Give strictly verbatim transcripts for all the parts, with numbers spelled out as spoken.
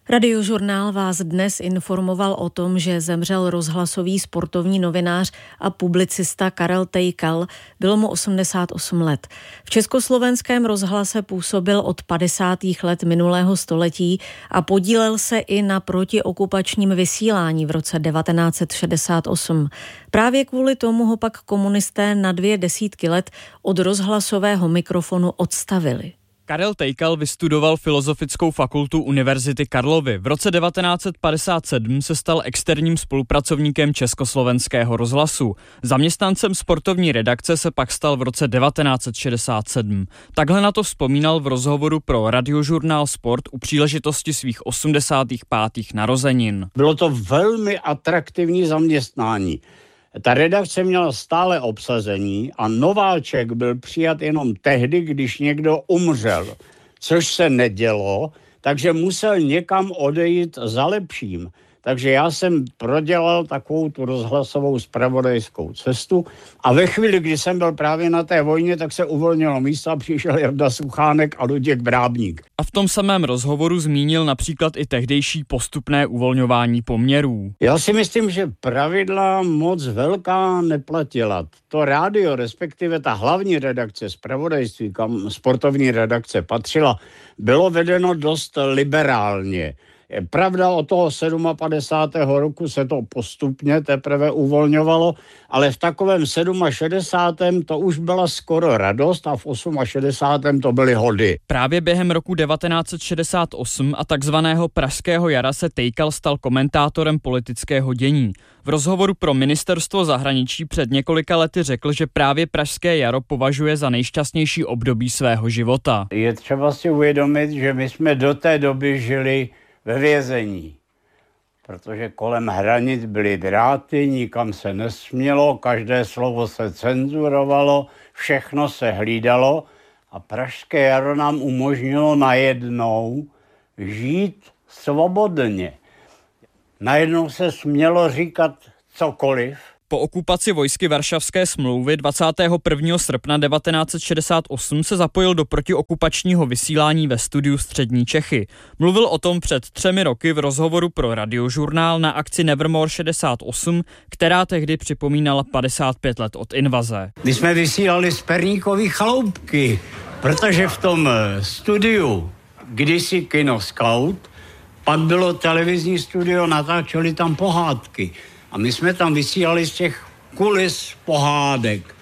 Radiožurnál vás dnes informoval o tom, že zemřel rozhlasový sportovní novinář a publicista Karel Tejkal. Bylo mu osmdesát osm let. V Československém rozhlase působil od padesátých let minulého století a podílel se i na protiokupačním vysílání v roce devatenáct set šedesát osm. Právě kvůli tomu ho pak komunisté na dvě desítky let od rozhlasového mikrofonu odstavili. Karel Tejkal vystudoval Filozofickou fakultu Univerzity Karlovy. V roce devatenáct set padesát sedm se stal externím spolupracovníkem Československého rozhlasu. Zaměstnancem sportovní redakce se pak stal v roce devatenáct set šedesát sedm. Takhle na to vzpomínal v rozhovoru pro Radiožurnál Sport u příležitosti svých osmdesátých pátých narozenin. Bylo to velmi atraktivní zaměstnání. Ta redakce měla stále obsazení a nováček byl přijat jenom tehdy, když někdo umřel, což se nedělo, takže musel někam odejít za lepším. Takže já jsem prodělal takovou tu rozhlasovou zpravodajskou cestu a ve chvíli, kdy jsem byl právě na té vojně, tak se uvolnilo místo a přišel Jarda Suchánek a Luděk Brábník. A v tom samém rozhovoru zmínil například i tehdejší postupné uvolňování poměrů. Já si myslím, že pravidla moc velká neplatila. To rádio, respektive ta hlavní redakce zpravodajství, kam sportovní redakce patřila, bylo vedeno dost liberálně. Pravda, od toho padesátého sedmého roku se to postupně teprve uvolňovalo, ale v takovém šedesátém sedmém to už byla skoro radost a v šedesátém osmém to byly hody. Právě během roku devatenáct set šedesát osm a takzvaného Pražského jara se Tejkal stal komentátorem politického dění. V rozhovoru pro Ministerstvo zahraničí před několika lety řekl, že právě Pražské jaro považuje za nejšťastnější období svého života. Je třeba si uvědomit, že my jsme do té doby žili ve vězení, protože kolem hranic byly dráty, nikam se nesmělo, každé slovo se cenzurovalo, všechno se hlídalo a Pražské jaro nám umožnilo najednou žít svobodně. Najednou se smělo říkat cokoliv. Po okupaci vojsky Varšavské smlouvy dvacátého prvního srpna devatenáct set šedesát osm se zapojil do protiokupačního vysílání ve studiu Střední Čechy. Mluvil o tom před třemi roky v rozhovoru pro Radiožurnál na akci Nevermore šedesát osm, která tehdy připomínala padesát pět let od invaze. My jsme vysílali z Perníkovy chaloupky, protože v tom studiu kdysi Kino Scout, pak bylo televizní studio, natáčeli tam pohádky. A my jsme tam vysílali z těch kulis pohádek.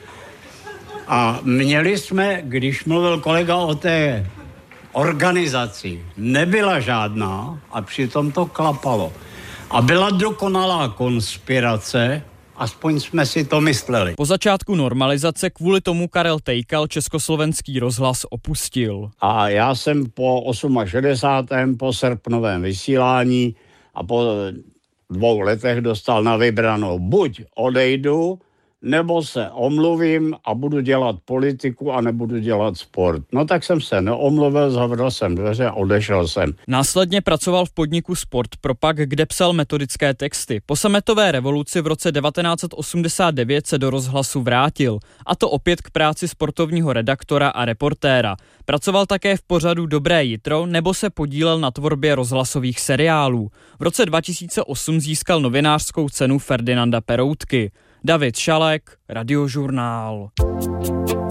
A měli jsme, když mluvil kolega o té organizaci, nebyla žádná a přitom to klapalo. A byla dokonalá konspirace, aspoň jsme si to mysleli. Po začátku normalizace kvůli tomu Karel Tejkal Československý rozhlas opustil. A já jsem po šedesátém osmém po srpnovém vysílání a po dvou letech dostal na vybranou. Buď odejdu, nebo se omluvím a budu dělat politiku a nebudu dělat sport. No tak jsem se neomluvil, zavřel jsem dveře a odešel jsem. Následně pracoval v podniku Sport Propag, kde psal metodické texty. Po sametové revoluci v roce devatenáct set osmdesát devět se do rozhlasu vrátil, a to opět k práci sportovního redaktora a reportéra. Pracoval také v pořadu Dobré jitro nebo se podílel na tvorbě rozhlasových seriálů. V roce dva tisíce osm získal novinářskou cenu Ferdinanda Peroutky. David Šalek, Radiožurnál.